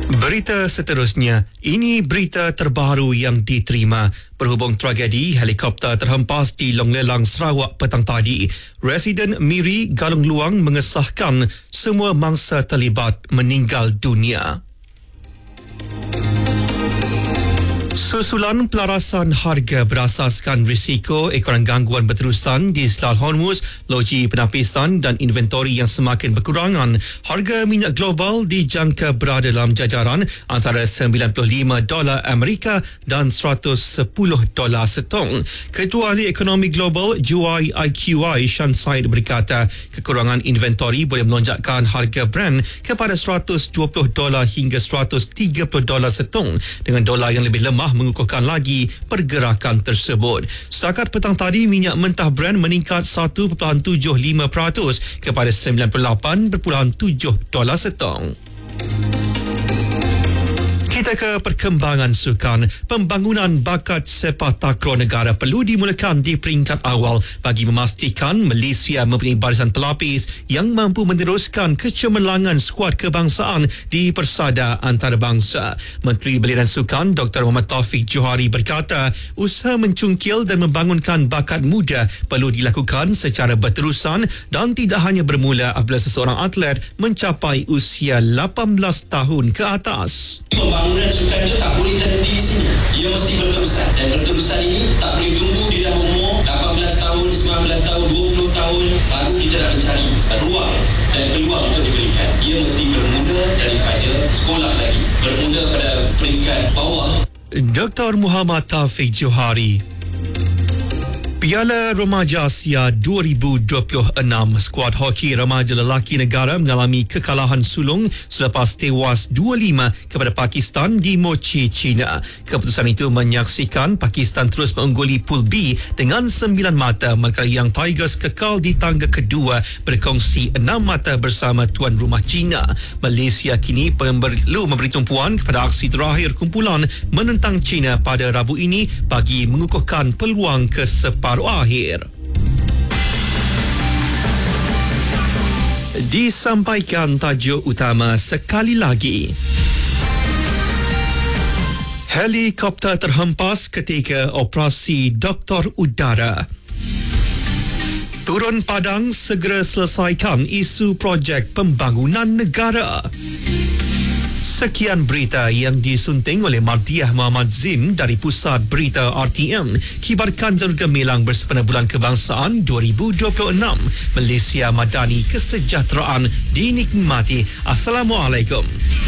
Berita seterusnya, ini berita terbaru yang diterima. Berhubung tragedi helikopter terhempas di Long Lelang, Sarawak petang tadi, Residen Miri Galung Luang mengesahkan semua mangsa terlibat meninggal dunia. Susulan pelarasan harga berasaskan risiko ekoran gangguan berterusan di Selat Hormuz, loji penapisan dan inventori yang semakin berkurangan, harga minyak global dijangka berada dalam jajaran antara $95 Amerika dan $110 setong. Ketua Ahli Ekonomi Global GYIQI Shan Said berkata, kekurangan inventori boleh melonjakkan harga Brent kepada $120 hingga $130 setong, dengan dolar yang lebih lemah mengukuhkan lagi pergerakan tersebut. Setakat petang tadi, minyak mentah Brent meningkat 1.75% kepada $98.7 setong. Kita ke perkembangan sukan. Pembangunan bakat sepak takraw negara perlu dimulakan di peringkat awal bagi memastikan Malaysia mempunyai barisan pelapis yang mampu meneruskan kecemerlangan skuad kebangsaan di persada antarabangsa. Menteri Belia dan Sukan Dr. Muhammad Taufik Johari berkata, usaha mencungkil dan membangunkan bakat muda perlu dilakukan secara berterusan dan tidak hanya bermula apabila seseorang atlet mencapai usia 18 tahun ke atas. Pembangunan sukan itu tak boleh terhenti di sini. Ia mesti berterusan. Dan berterusan ini tak boleh tunggu di dalam umur 18 tahun, 19 tahun, 20 tahun baru kita nak mencari ruang dan peluang untuk diberikan. Ia mesti bermula daripada sekolah lagi. Bermula pada peringkat bawah. Dr. Muhammad Taufik Johari. Piala Remaja Asia 2026, skuad hoki remaja lelaki negara mengalami kekalahan sulung selepas tewas 2-5 kepada Pakistan di Mochi, China. Keputusan itu menyaksikan Pakistan terus mengungguli Pool B dengan 9 mata, manakala Young Tigers kekal di tangga kedua berkongsi 6 mata bersama tuan rumah China. Malaysia kini perlu memberi tumpuan kepada aksi terakhir kumpulan menentang China pada Rabu ini bagi mengukuhkan peluang ke separuh akhir. Disampaikan tajuk utama sekali lagi. Helikopter terhempas ketika operasi Doktor Udara. Turun Padang segera selesaikan isu projek pembangunan negara. Sekian berita yang disunting oleh Mardiah Muhammad Zim dari Pusat Berita RTM. Kibarkan jalur gemilang bersempena Bulan Kebangsaan 2026. Malaysia Madani, kesejahteraan dinikmati. Assalamualaikum.